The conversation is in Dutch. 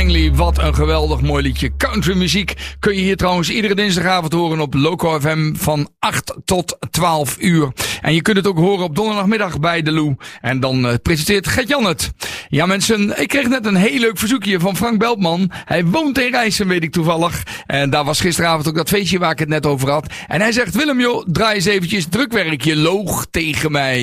Langley, wat een geweldig mooi liedje. Country muziek kun je hier trouwens iedere dinsdagavond horen op Loco FM van 8 tot 12 uur. En je kunt het ook horen op donderdagmiddag bij de Lou. En dan presenteert Gert-Jan het. Ja mensen, ik kreeg net een heel leuk verzoekje van Frank Beltman. Hij woont in Rijssen, weet ik toevallig. En daar was gisteravond ook dat feestje waar ik het net over had. En hij zegt, Willem joh, draai eens eventjes drukwerkje loog tegen mij.